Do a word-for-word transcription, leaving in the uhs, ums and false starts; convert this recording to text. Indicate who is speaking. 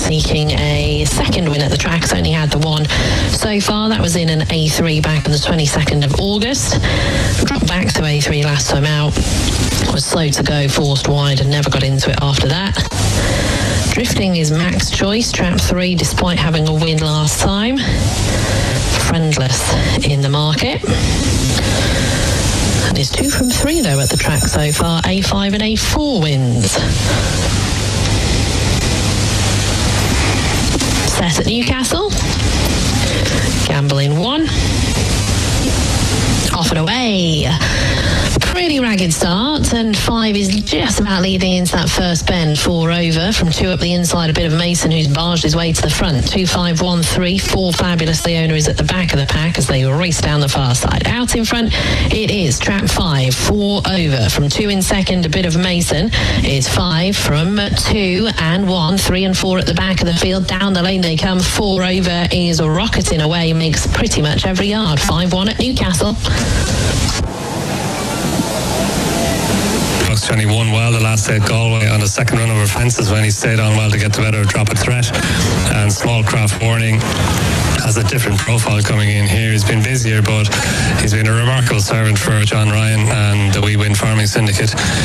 Speaker 1: seeking a second win at the track. It's only had the one so far. That was in an A three back on the twenty-second of August. Dropped back to A three last time out. Was slow to go, forced wide, and never got into it after that. Drifting is Mac's choice, trap three, despite having a win last time. Friendless in the market. And is two from three, though, at the track so far. A five and A four wins. Set at Newcastle. Gambling one. Off and away. Pretty ragged start, and five is just about leading into that first bend. Four over from two up the inside, a bit of Mason, who's barged his way to the front. Two, five, one, three, four. Fabulous. The owner is at the back of the pack as they race down the far side. Out in front, it is trap five. Four over from two in second, a bit of Mason. It's five from two and one. Three and four at the back of the field. Down the lane they come. Four over is rocketing away, makes pretty much every yard. Five one at Newcastle.
Speaker 2: Johnny won well the last day at Galway on the second run over fences when he stayed on well to get the better drop of threat. And Small Craft Warning has a different profile coming in here. He's been busier, but he's been a remarkable servant for John Ryan and the Wee Wind Farming Syndicate.